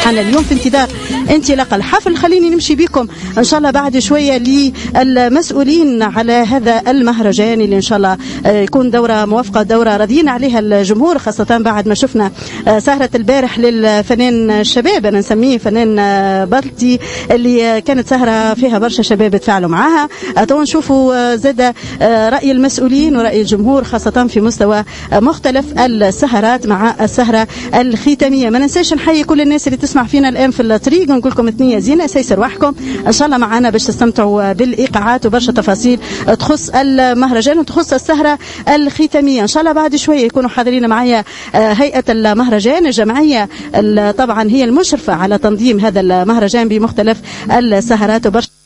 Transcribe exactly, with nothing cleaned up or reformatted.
حنا اليوم في انتظار انطلاق الحفل. خليني نمشي بكم ان شاء الله بعد شويه للمسؤولين على هذا المهرجان اللي ان شاء الله يكون دوره موافقه، دوره راضيين عليها الجمهور، خاصه بعد ما شفنا سهره البارح للفنان الشباب، انا نسميه فنان بلطي، اللي كانت سهره فيها برشا شباب تفاعلوا معاها. تو نشوفوا زاد راي المسؤولين وراي الجمهور خاصه في مستوى مختلف السهرات مع السهره الختاميه. ما ننساش نحيي كل الناس اللي تسمع فينا الان في الطريق، ونقول لكم الثنيه زينه سيسر روحكم ان شاء الله معنا باش تستمتعوا بالايقاعات وبرشا تفاصيل تخص المهرجان وتخص السهره الختاميه. ان شاء الله بعد شويه يكونوا حاضرين معايا هيئه المهرجان، الجمعيه طبعا هي المشرفه على تنظيم هذا المهرجان بمختلف السهرات وبرشا